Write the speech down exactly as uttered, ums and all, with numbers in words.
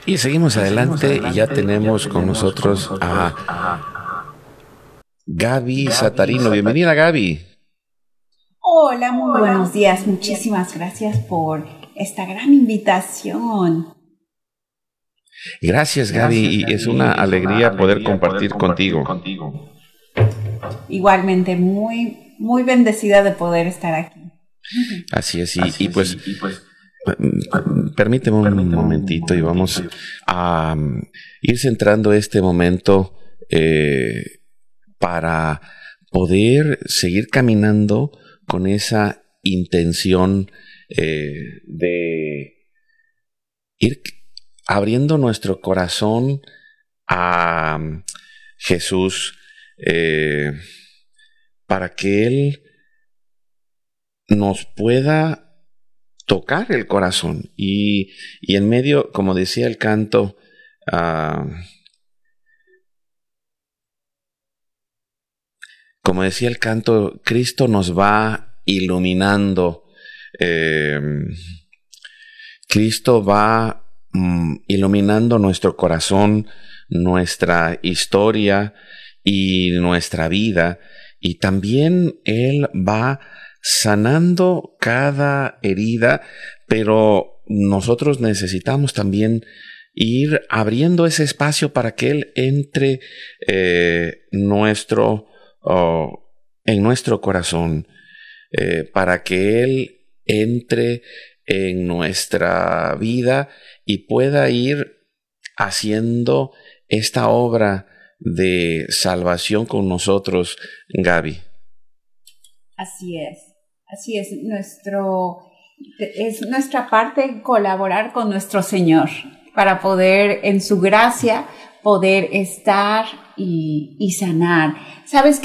Y seguimos adelante y ya tenemos con nosotros a Gaby Satarino. Bienvenida, Gaby. Hola, muy buenos días. Muchísimas gracias por esta gran invitación. Gracias, Gaby, y es una alegría poder compartir contigo. Igualmente, muy, muy bendecida de poder estar aquí. Así es, y, y pues permíteme un momentito y vamos a um, ir centrando este momento eh, para poder seguir caminando con esa intención eh, de ir abriendo nuestro corazón a um, Jesús eh, para que Él nos pueda tocar el corazón y, y en medio, como decía el canto, uh, como decía el canto, Cristo nos va iluminando, eh, Cristo va mm, iluminando nuestro corazón, nuestra historia y nuestra vida, y también Él va sanando cada herida, pero nosotros necesitamos también ir abriendo ese espacio para que Él entre eh, nuestro, oh, en nuestro corazón, eh, para que Él entre en nuestra vida y pueda ir haciendo esta obra de salvación con nosotros, Gaby. Así es, así es. Nuestro, es nuestra parte colaborar con nuestro Señor para poder, en su gracia, poder estar y, y sanar. ¿Sabes qué?